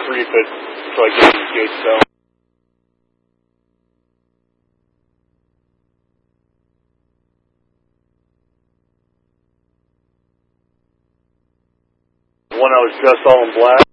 reef it until I get these gates down. One I was dressed all in black.